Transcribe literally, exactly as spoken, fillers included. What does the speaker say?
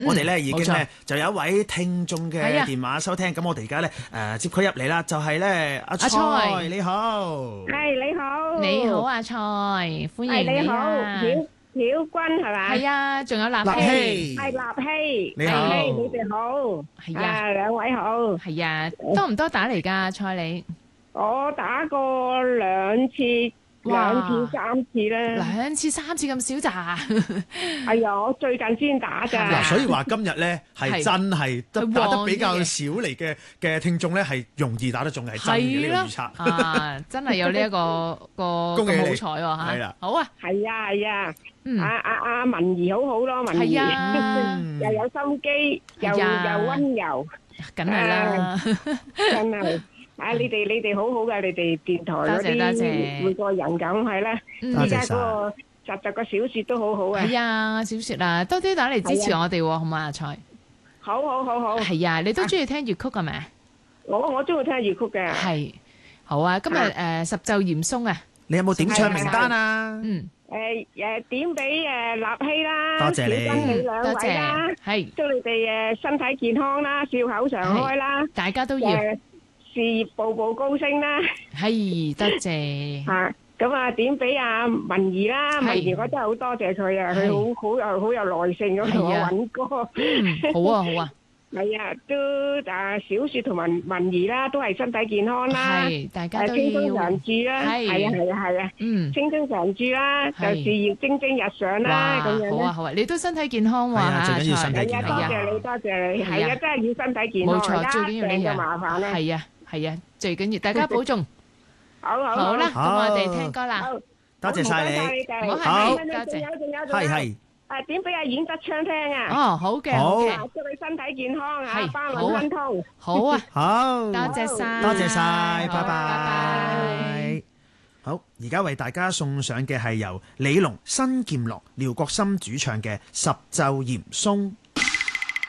我哋咧已經咧冇錯就有一位聽眾嘅電話收聽，咁我哋而家咧誒接佢入嚟啦，就係咧阿蔡，你好， 係你好， 你好阿蔡，歡迎係你好， 你啊！ 曉曉君係咪？ 係啊，仲有立立希， 希， 係立希， 你好立希你哋好， 係啊啊兩位好， 係啊，多唔多打嚟㗎？蔡你我打過兩次。 哇兩次三次啦， 兩次三次咁少咋？ 哎呀，我最近先打咋。 嗱，所以話今日咧係真係係打得比較少嚟嘅嘅聽眾咧係容易打得中係真嘅呢個預測啊！真係有呢一個個恭喜你咁好彩喎嚇！ 係啦， 好啊， 係啊係啊， 嗯， 阿阿阿文儀好好咯，文儀係啊， 又有心機，又又係啊温柔， 梗係啦， 真係。啊！你哋你哋好好嘅，你哋電台嗰多謝多謝啲每個人咁係啦。 嗯而家嗰個實習個小説都好好啊！ 係啊，小雪啊，多啲打嚟支持我哋喎，好嘛？阿蔡， 好好好好。 係啊，你都中意聽粵曲係咪？ 我我中意聽粵曲嘅。 係，好啊！今日誒十奏嚴嵩啊， 你有冇點唱名單啊？ 嗯， 誒誒點俾誒立希啦， 多謝你小君你兩多位啦， 謝，係祝你哋誒身體健康啦，笑口常開啦， 大家都要誒事業步步高升啦。 係，多謝， 嚇咁啊！點俾阿文儀啦， 係文儀我真係好多謝佢啊，佢好好有好有耐性咁同我係啊揾歌。 嗯，好啊，好啊， 係啊，都啊小雪同文文儀啦，都係身體健康啦， 係，大家都誒青春要， 常駐啦， 係係啊係啊係啊， 嗯， 青春常駐啦，就係事業蒸蒸日上啦， 哇， 咁樣咧。 好啊，好啊，你都身體健康喎係啊嚇， 最緊要身體蔡係啊，多健康謝你，多謝你， 係啊係啊，真係要身體健康， 冇錯，最緊要你就啊， 麻煩啦。 係啊，係啊，最緊要大家保重。 好好好啦，咁好我哋聽歌啦， 好多謝晒你， 哋唔好好客氣，多謝。 仲有仲有仲有， 係係誒點俾阿阮德昌聽啊？ 哦，好嘅， 好好嘅， 啊祝你身體健康啊， 係巴好啊運亨通。 好啊， 好， 多謝晒， 多謝晒， 好拜拜拜。 拜。好，而家為大家送上嘅係由李龍、新劍樂、廖國森主唱嘅《十奏嚴嵩》。